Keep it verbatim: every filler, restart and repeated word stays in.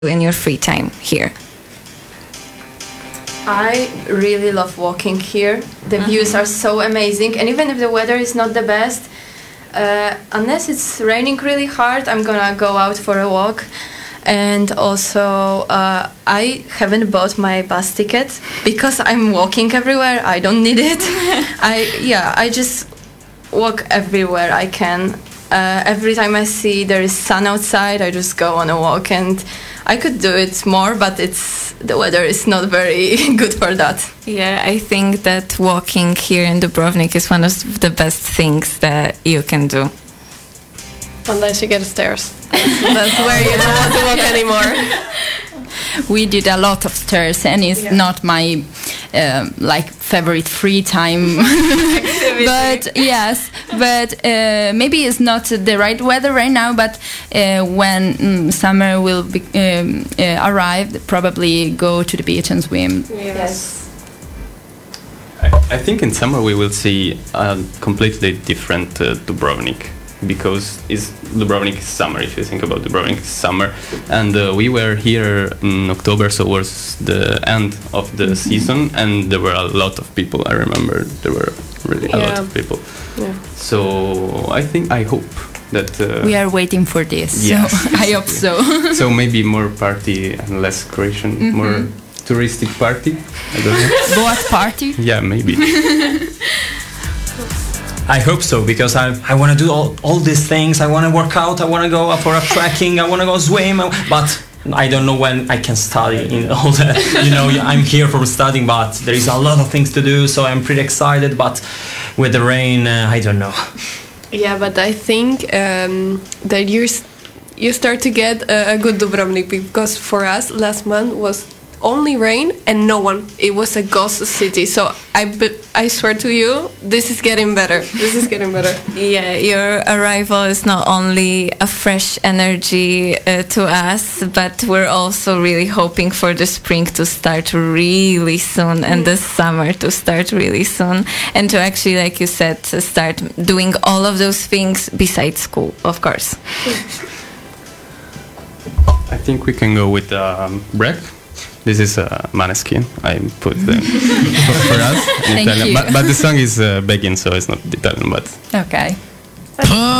in your free time here? I really love walking here. The Mhm. views are so amazing, and even if the weather is not the best, uh, unless it's raining really hard, I'm gonna go out for a walk. And also, uh, I haven't bought my bus ticket because I'm walking everywhere. I don't need it. I yeah, I just walk everywhere I can. Uh, every time I see there is sun outside, I just go on a walk, and I could do it more, but it's the weather is not very good for that. Yeah, I think that walking here in Dubrovnik is one of the best things that you can do. Unless you get stairs. That's where you don't want to walk anymore. We did a lot of stairs, and it's Yeah. not my um, like favorite free time. But yes, but uh, maybe it's not the right weather right now. But uh, when mm, summer will be, um, uh, arrive, probably go to the beach and swim. Yes. I, I think in summer we will see a completely different uh, Dubrovnik, because it's Dubrovnik is summer. If you think about Dubrovnik, it's summer, and uh, we were here in October, so it was the end of the season, and there were a lot of people. I remember there were really a lot Yeah. of people. Yeah. So I think I hope that uh, We are waiting for this. Yes. So I hope so. so maybe more party and less Croatian, Mhm. more touristic party. I don't know. Boat party. Yeah, maybe. I hope so, because I, I want to do all, all these things. I want to work out. I want to go for a trekking. I want to go swim. But I don't know when I can study in all that. You know, I'm here for studying, but there is a lot of things to do. So I'm pretty excited. But with the rain, uh, I don't know. Yeah, but I think um, that you you start to get a, a good Dubrovnik, because for us last month was only rain and no one. It was a ghost city. So I be- I swear to you, this is getting better. This is getting better. Yeah, your arrival is not only a fresh energy uh, to us, but we're also really hoping for the spring to start really soon and the summer to start really soon, and to actually, like you said, to start doing all of those things besides school, of course. I think we can go with um, break. This is uh, Maneskin. I put them for, for us in Thank Italian, you. but, but the song is uh, Begin, so it's not Italian. But Okay.